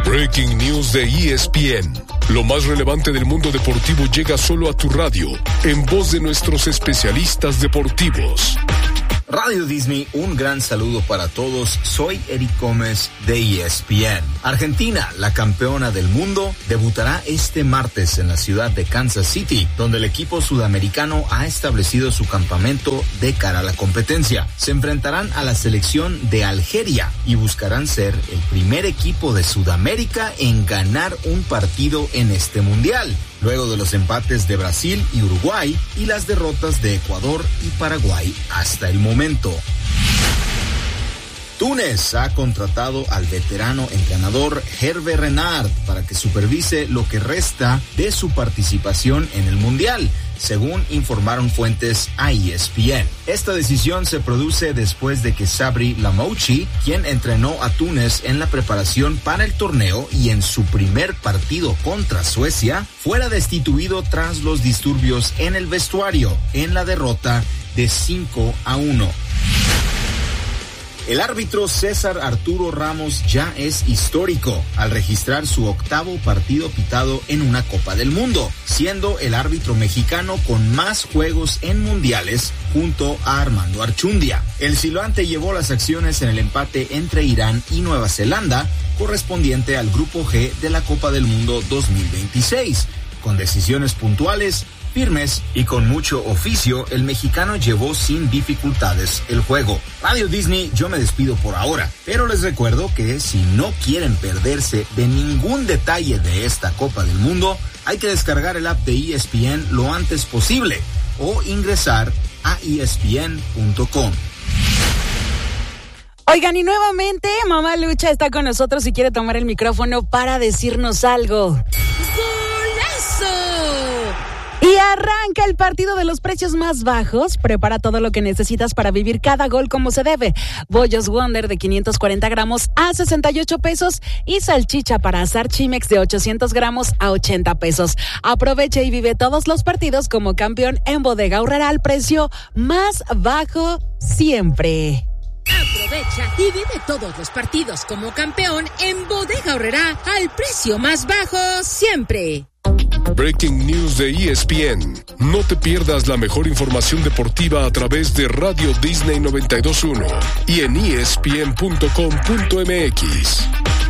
Breaking News de ESPN. Lo más relevante del mundo deportivo llega solo a tu radio, en voz de nuestros especialistas deportivos. Radio Disney, un gran saludo para todos. Soy Eric Gómez de ESPN. Argentina, la campeona del mundo, debutará este martes en la ciudad de Kansas City, donde el equipo sudamericano ha establecido su campamento de cara a la competencia. Se enfrentarán a la selección de Algeria y buscarán ser el primer equipo de Sudamérica en ganar un partido en este mundial, luego de los empates de Brasil y Uruguay y las derrotas de Ecuador y Paraguay hasta el momento. Túnez ha contratado al veterano entrenador Hervé Renard para que supervise lo que resta de su participación en el Mundial, según informaron fuentes a ESPN. Esta decisión se produce después de que Sabri Lamouchi, quien entrenó a Túnez en la preparación para el torneo y en su primer partido contra Suecia, fuera destituido tras los disturbios en el vestuario en la derrota de 5-1. El árbitro César Arturo Ramos ya es histórico al registrar su 8º partido pitado en una Copa del Mundo, siendo el árbitro mexicano con más juegos en mundiales junto a Armando Archundia. El silbante llevó las acciones en el empate entre Irán y Nueva Zelanda, correspondiente al Grupo G de la Copa del Mundo 2026, con decisiones puntuales, firmes y con mucho oficio. El mexicano llevó sin dificultades el juego. Radio Disney, yo me despido por ahora, pero les recuerdo que si no quieren perderse de ningún detalle de esta Copa del Mundo, hay que descargar el app de ESPN lo antes posible o ingresar a ESPN.com. Oigan, y nuevamente Mamá Lucha está con nosotros y quiere tomar el micrófono para decirnos algo. ¡Golazo! Y arranca el partido de los precios más bajos. Prepara todo lo que necesitas para vivir cada gol como se debe. Bollos Wonder de 540 gramos a 68 pesos y salchicha para asar Chimex de 800 gramos a 80 pesos. Aprovecha y vive todos los partidos como campeón en Bodega Aurrerá al precio más bajo siempre. Aprovecha y vive todos los partidos como campeón en Bodega Aurrerá al precio más bajo siempre. Breaking News de ESPN. No te pierdas la mejor información deportiva a través de Radio Disney 92.1 y en ESPN.com.mx.